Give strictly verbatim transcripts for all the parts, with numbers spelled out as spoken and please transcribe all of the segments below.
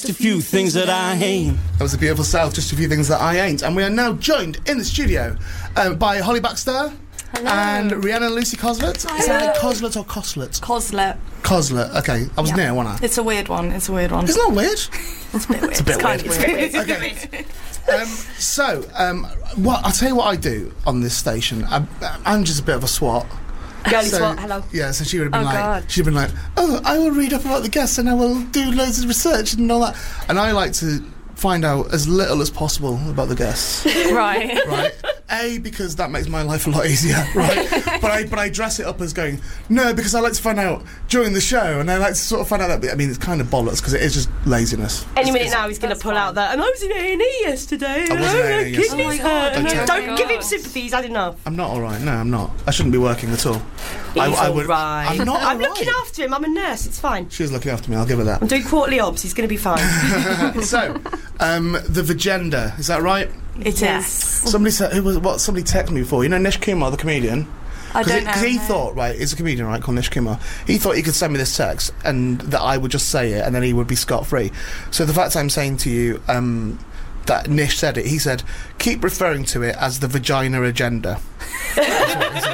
A few things that I ain't. That was a beautiful self, just a few things that I ain't. And we are now joined in the studio uh, by Holly Baxter. Hello. And Rhiannon and Lucy Coslet. Hi. Is that Coslet or Coslet? Coslet. Coslet, okay. I was Yeah. near, wasn't I? It's a weird one. It's a weird one. It's not weird. It's a bit weird. It's a bit kind weird. of weird. Okay. Um, so, um, what I'll tell you what I do on this station. I, I'm just a bit of a swat. Girly So- swat, hello. Yeah, so she would have been Oh, like, God. she'd have been like, oh, I will read up about the guests and I will do loads of research and all that. And I like to find out as little as possible about the guests. Right. Right? A, because that makes my life a lot easier, right? but I but I dress it up as going, no, because I like to find out during the show, and I like to sort of find out that bit. I mean, it's kind of bollocks, because it is just laziness. Any It's- minute it's- now he's going to That's pull fine. out that, and I was in A and E yesterday, and was in my A and E kidneys yesterday. Oh my God. hurt. Don't and tell Don't me. give him sympathy, he's had enough. I'm not alright, no, I'm not. I shouldn't be working at all. I, He's I would, alright. I'm not I'm alright. looking after him, I'm a nurse, it's fine. She was looking after me, I'll give her that. I'm doing quarterly obs, he's going to be fine. So, um, the Vagenda, is that right? It Yes. is. Somebody said, who was, what, somebody texted me before, you know Nish Kumar, the comedian? I don't know. Because he no. thought, right, he's a comedian, right, called Nish Kumar. He thought he could send me this text and that I would just say it and then he would be scot-free. So the fact I'm saying to you um, that Nish said it, he said, keep referring to it as the vagina agenda. That's what he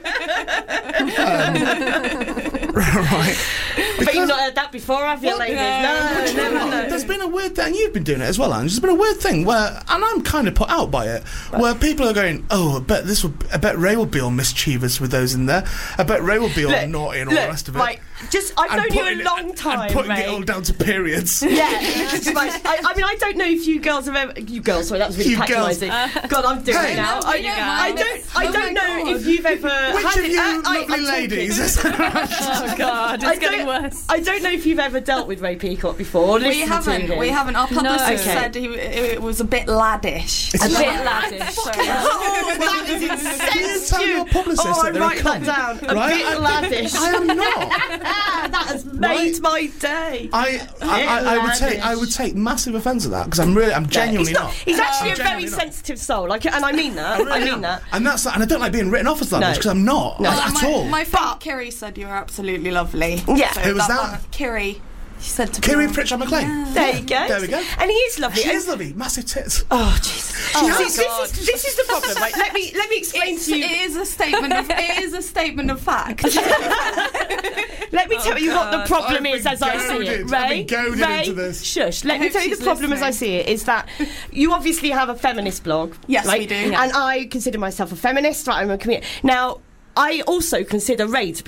said. um, right. But you've not heard that before, have you, Well, ladies? no. No, Do you know never, what? no. There's been a weird thing, and you've been doing it as well, Ange. There's been a weird thing where, and I'm kind of put out by it, where people are going, "Oh, I bet this will, I bet Ray will be all mischievous with those in there. I bet Ray will be all Look, naughty and all look, the rest of it." Right, just, I've And known you putting a it- long time, and putting Ray. it all down to periods. Yeah, right. I, I mean, I don't know if you girls have ever. You girls, sorry, that was really You girls. patronising. God, I'm doing Hey. it now. No, I, we don't I mind. don't. I Oh don't my know God. if you've ever. Which had of it, you I, I, lovely I'm talking. ladies? Oh God, I it's getting don't- worse. I don't know if you've ever dealt with Ray Peacock before. or We listened to haven't. him. We haven't. Our publicist Okay. said he, it was a bit laddish. It's a a bit lad- laddish. So, Oh, that is Can you insensitive. tell your publicist Oh, that I they're a write that cunt? down. A Right? bit I- laddish. I am not. that has made Right? my day. I, I, I, I would take, I would take massive offence at that because I'm really, I'm genuinely he's not. He's actually I'm a very genuinely not. sensitive soul, like, and I mean that. I, really mean am. that. And that's, and I don't like being written off as that No. much because I'm not No. at my, all. my friend Kiri said you were absolutely lovely. Yeah. So Who was that? one- Kiri. She said to Kiri me. Pritchard McLean. Yeah. There you go. There we go. And he is lovely. She And- is lovely, massive tits. Oh Jesus! Oh, See, God. this is this is the problem, right? Let me let me explain It's, to you. it is a statement of it is a statement of fact. Let me tell you what the God. problem I've is been as I see it, goaded. I've Ray. been goaded Ray, into this. shush. Let I me hope tell you the she's problem as I listening. see it is that you obviously have a feminist blog. Yes, right? we do. And I consider myself a feminist. Right, I'm a comedian. Now, I also consider Ray to be